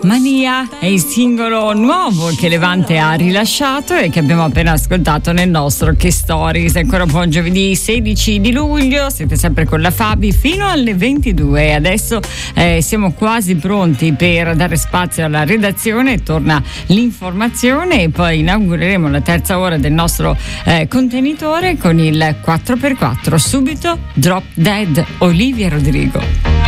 Mania è il singolo nuovo che Levante ha rilasciato e che abbiamo appena ascoltato nel nostro Che Stories. Ancora buon giovedì 16 di luglio, siete sempre con la Fabi fino alle 22 e adesso siamo quasi pronti per dare spazio alla redazione, torna l'informazione e poi inaugureremo la terza ora del nostro contenitore con il 4x4. Subito Drop Dead, Olivia Rodrigo.